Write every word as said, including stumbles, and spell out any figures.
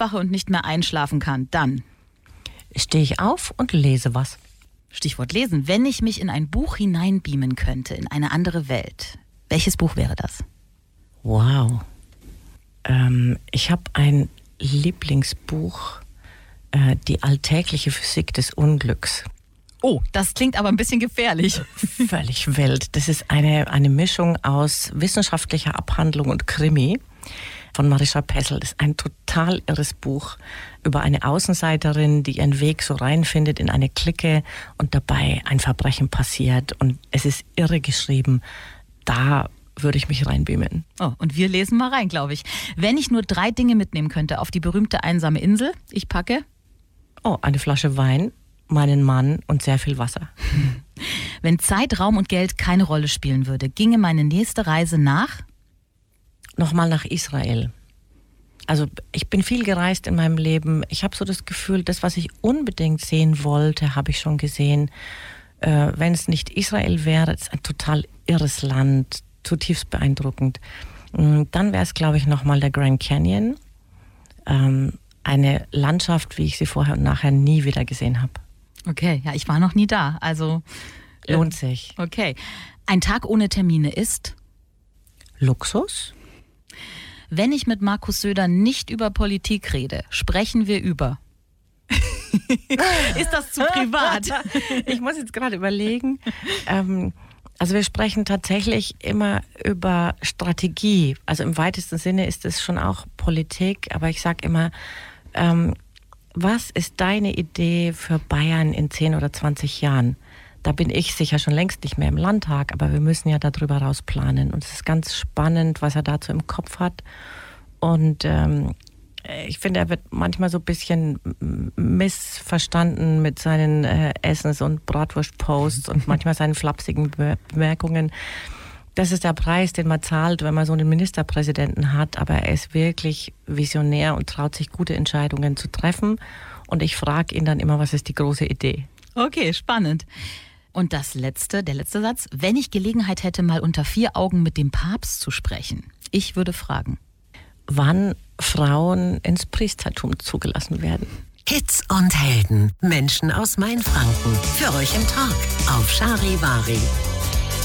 aufwache und nicht mehr einschlafen kann, dann stehe ich auf und lese was. Stichwort lesen. Wenn ich mich in ein Buch hineinbeamen könnte, in eine andere Welt, welches Buch wäre das? Wow. Ähm, ich habe ein Lieblingsbuch, äh, Die alltägliche Physik des Unglücks. Oh, das klingt aber ein bisschen gefährlich. Völlig wild. Das ist eine, eine Mischung aus wissenschaftlicher Abhandlung und Krimi von Marisha Pessl. Das ist ein total irres Buch über eine Außenseiterin, die ihren Weg so reinfindet in eine Clique und dabei ein Verbrechen passiert. Und es ist irre geschrieben. Da würde ich mich reinbeamen. Oh, und wir lesen mal rein, glaube ich. Wenn ich nur drei Dinge mitnehmen könnte auf die berühmte einsame Insel, ich packe... Oh, eine Flasche Wein, meinen Mann und sehr viel Wasser. Wenn Zeit, Raum und Geld keine Rolle spielen würde, ginge meine nächste Reise nach? Nochmal nach Israel. Also ich bin viel gereist in meinem Leben. Ich habe so das Gefühl, das, was ich unbedingt sehen wollte, habe ich schon gesehen. Äh, wenn es nicht Israel wäre, es ist ein total irres Land, zutiefst beeindruckend. Dann wäre es, glaube ich, nochmal der Grand Canyon. Ähm, eine Landschaft, wie ich sie vorher und nachher nie wieder gesehen habe. Okay, ja, ich war noch nie da, also... Äh, Lohnt sich. Okay. Ein Tag ohne Termine ist? Luxus. Wenn ich mit Markus Söder nicht über Politik rede, sprechen wir über... Ist das zu privat? Ich muss jetzt gerade überlegen. Ähm, also wir sprechen tatsächlich immer über Strategie. Also im weitesten Sinne ist es schon auch Politik. Aber ich sage immer, ähm, was ist deine Idee für Bayern in zehn oder zwanzig Jahren? Da bin ich sicher schon längst nicht mehr im Landtag, aber wir müssen ja darüber raus planen. Und es ist ganz spannend, was er dazu im Kopf hat. Und ähm, ich finde, er wird manchmal so ein bisschen missverstanden mit seinen äh, Essens- und Bratwurst-Posts und manchmal seinen flapsigen Be- Bemerkungen. Das ist der Preis, den man zahlt, wenn man so einen Ministerpräsidenten hat. Aber er ist wirklich visionär und traut sich, gute Entscheidungen zu treffen. Und ich frage ihn dann immer, was ist die große Idee? Okay, spannend. Und das letzte, der letzte Satz. Wenn ich Gelegenheit hätte, mal unter vier Augen mit dem Papst zu sprechen, ich würde fragen, wann Frauen ins Priestertum zugelassen werden. Hits und Helden, Menschen aus Mainfranken. Für euch im Talk auf Charivari.